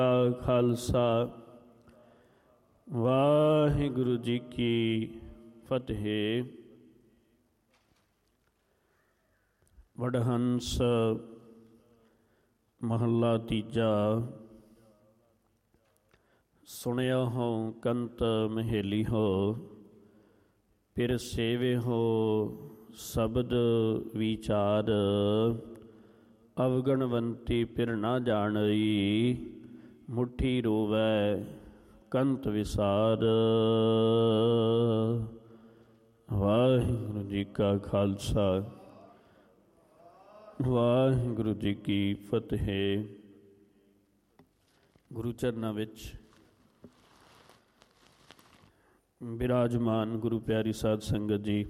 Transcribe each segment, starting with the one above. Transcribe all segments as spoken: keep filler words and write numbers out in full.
ਖਾਲਸਾ ਵਾਹਿਗੁਰੂ ਜੀ ਕੀ ਫਤਿਹ। ਵਡਹੰਸ ਮਹੱਲਾ ਤੀਜਾ। ਸੁਣਿਆ ਹੋ ਕੰਤ ਮਹੇਲੀ ਹੋ, ਫਿਰ ਸੇਵੇ ਹੋ ਸ਼ਬਦ ਵਿਚਾਰ। ਅਵਗਣਵੰਤੀ ਫਿਰ ਨਾ ਜਾਣਈ, ਮੁੱਠੀ ਰੋਵੈ ਕੰਤ ਵਿਸਾਰ। ਵਾਹਿਗੁਰੂ ਜੀ ਕਾ ਖਾਲਸਾ ਵਾਹਿਗੁਰੂ ਜੀ ਕੀ ਫਤਿਹ। ਗੁਰੂ ਚਰਨਾਂ ਵਿੱਚ ਬਿਰਾਜਮਾਨ ਗੁਰੂ ਪਿਆਰੀ ਸਾਧ ਸੰਗਤ ਜੀ,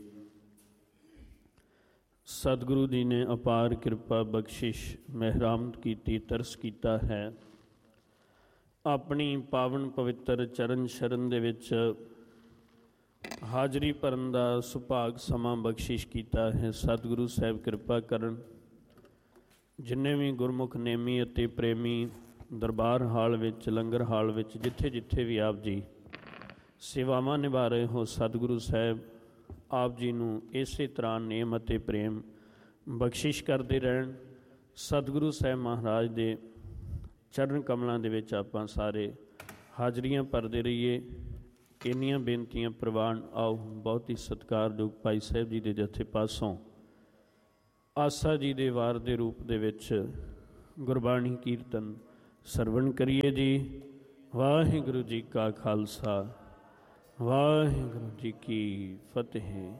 ਸਤਿਗੁਰੂ ਜੀ ਨੇ ਅਪਾਰ ਕਿਰਪਾ ਬਖਸ਼ਿਸ਼ ਮਿਹਰਾਮਤ ਕੀਤੀ, ਤਰਸ ਕੀਤਾ ਹੈ। ਆਪਣੀ ਪਾਵਨ ਪਵਿੱਤਰ ਚਰਨ ਸ਼ਰਨ ਦੇ ਵਿੱਚ ਹਾਜ਼ਰੀ ਭਰਨ ਦਾ ਸੁਭਾਗ ਸਮਾਂ ਬਖਸ਼ਿਸ਼ ਕੀਤਾ ਹੈ। ਸਤਿਗੁਰੂ ਸਾਹਿਬ ਕਿਰਪਾ ਕਰਨ, ਜਿੰਨੇ ਵੀ ਗੁਰਮੁਖ ਨੇਮੀ ਅਤੇ ਪ੍ਰੇਮੀ ਦਰਬਾਰ ਹਾਲ ਵਿੱਚ, ਲੰਗਰ ਹਾਲ ਵਿੱਚ, ਜਿੱਥੇ ਜਿੱਥੇ ਵੀ ਆਪ ਜੀ ਸੇਵਾਵਾਂ ਨਿਭਾ ਰਹੇ ਹੋ, ਸਤਿਗੁਰੂ ਸਾਹਿਬ ਆਪ ਜੀ ਨੂੰ ਇਸੇ ਤਰ੍ਹਾਂ ਨੇਮ ਅਤੇ ਪ੍ਰੇਮ ਬਖਸ਼ਿਸ਼ ਕਰਦੇ ਰਹਿਣ। ਸਤਿਗੁਰੂ ਸਾਹਿਬ ਮਹਾਰਾਜ ਦੇ ਚਰਨ ਕਮਲਾਂ ਦੇ ਵਿੱਚ ਆਪਾਂ ਸਾਰੇ ਹਾਜ਼ਰੀਆਂ ਭਰਦੇ ਰਹੀਏ। ਇੰਨੀਆਂ ਬੇਨਤੀਆਂ ਪ੍ਰਵਾਨ। ਆਓ ਬਹੁਤ ਹੀ ਸਤਿਕਾਰਯੋਗ ਭਾਈ ਸਾਹਿਬ ਜੀ ਦੇ ਜਥੇ ਪਾਸੋਂ ਆਸਾ ਜੀ ਦੇ ਵਾਰ ਦੇ ਰੂਪ ਦੇ ਵਿੱਚ ਗੁਰਬਾਣੀ ਕੀਰਤਨ ਸਰਵਣ ਕਰੀਏ ਜੀ। ਵਾਹਿਗੁਰੂ ਜੀ ਕਾ ਖਾਲਸਾ ਵਾਹਿਗੁਰੂ ਜੀ ਕੀ ਫਤਿਹ।